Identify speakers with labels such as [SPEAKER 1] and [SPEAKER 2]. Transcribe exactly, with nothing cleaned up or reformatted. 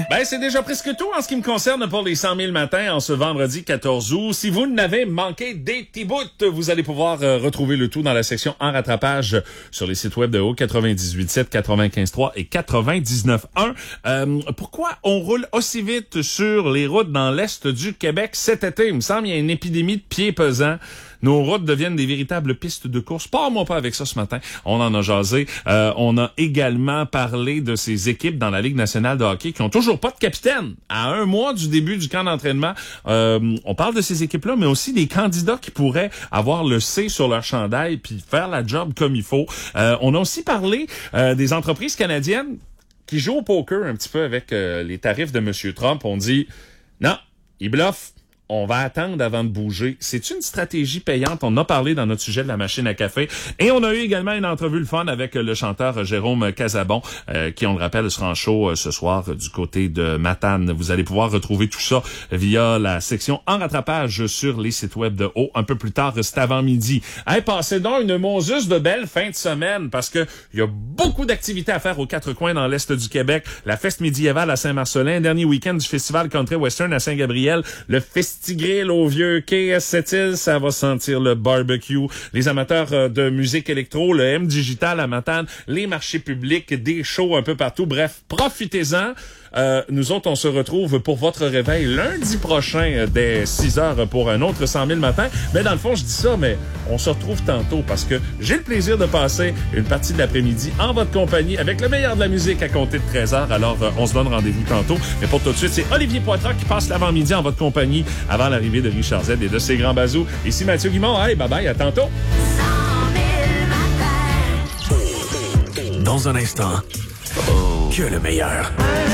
[SPEAKER 1] Ben, c'est déjà presque tout en ce qui me concerne pour les cent mille matins en ce vendredi quatorze août. Si vous n'avez manqué des petits bouts, vous allez pouvoir euh, retrouver le tout dans la section en rattrapage sur les sites web de haut quatre-vingt-dix-huit sept, quatre-vingt-quinze trois et quatre-vingt-dix-neuf un. Euh, pourquoi on roule aussi vite sur les routes dans l'est du Québec cet été? Il me semble qu'il y a une épidémie de pieds pesants. Nos routes deviennent des véritables pistes de course. Pars-moi pas avec ça ce matin. On en a jasé. Euh, on a également parlé de ces équipes dans la Ligue nationale de hockey qui ont toujours pas de capitaine. À un mois du début du camp d'entraînement, euh, on parle de ces équipes-là, mais aussi des candidats qui pourraient avoir le C sur leur chandail puis faire la job comme il faut. Euh, on a aussi parlé euh, des entreprises canadiennes qui jouent au poker un petit peu avec euh, les tarifs de M. Trump. On dit, non, il bluffe. On va attendre avant de bouger. C'est une stratégie payante. On en a parlé dans notre sujet de la machine à café. Et on a eu également une entrevue le fun avec le chanteur Jérôme Casabon, euh, qui, on le rappelle, sera en show euh, ce soir euh, du côté de Matane. Vous allez pouvoir retrouver tout ça via la section en rattrapage sur les sites web de haut. Un peu plus tard, c'est avant midi. Hey, passez donc une monzeuse de belle fin de semaine parce que il y a beaucoup d'activités à faire aux quatre coins dans l'est du Québec. La fête médiévale à Saint-Marcelin, dernier week-end du festival Country Western à Saint-Gabriel, le festival Grill au vieux quai à Sept-Îles, ça va sentir le barbecue. Les amateurs de musique électro, le M Digital à Matane, les marchés publics, des shows un peu partout. Bref, profitez-en. Euh, nous autres, on se retrouve pour votre réveil lundi prochain dès six heures pour un autre cent mille matins. Mais dans le fond, je dis ça, mais on se retrouve tantôt parce que j'ai le plaisir de passer une partie de l'après-midi en votre compagnie avec le meilleur de la musique à compter de treize heures. Alors, euh, on se donne rendez-vous tantôt. Mais pour tout de suite, c'est Olivier Poitras qui passe l'avant-midi en votre compagnie avant l'arrivée de Richard Z et de ses grands bazous. Ici Mathieu Guimond. Hey, bye-bye, à tantôt.
[SPEAKER 2] Dans un instant, oh. que le meilleur.